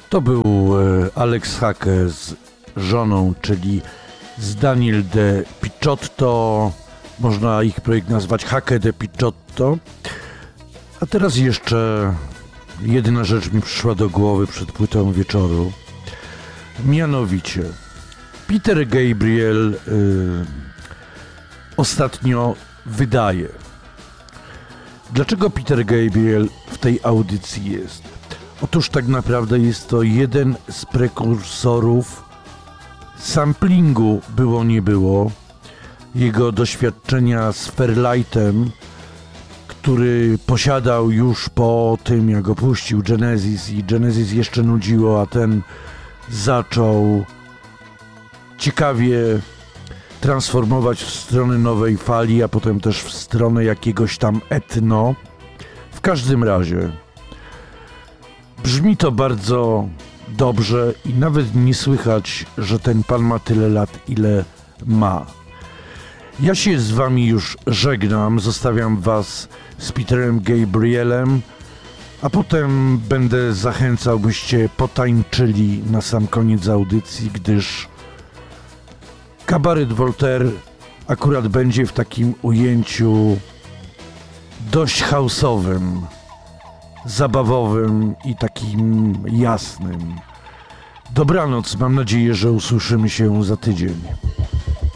To był Alex Hake z żoną, czyli z Daniel de Picciotto. Można ich projekt nazwać Hake de Picciotto. A teraz jeszcze jedna rzecz mi przyszła do głowy przed płytą wieczoru. Mianowicie Peter Gabriel ostatnio wydaje. Dlaczego Peter Gabriel w tej audycji jest? Otóż tak naprawdę jest to jeden z prekursorów samplingu było nie było. Jego doświadczenia z Fairlightem, który posiadał już po tym, jak opuścił Genesis i Genesis jeszcze nudziło, a ten zaczął ciekawie transformować w stronę nowej fali, a potem też w stronę jakiegoś tam etno. W każdym razie brzmi to bardzo dobrze i nawet nie słychać, że ten pan ma tyle lat, ile ma. Ja się z wami już żegnam, zostawiam was z Peterem Gabrielem, a potem będę zachęcał, byście potańczyli na sam koniec audycji, gdyż Kabaret Voltaire akurat będzie w takim ujęciu dość house'owym, zabawowym i takim jasnym. Dobranoc, mam nadzieję, że usłyszymy się za tydzień.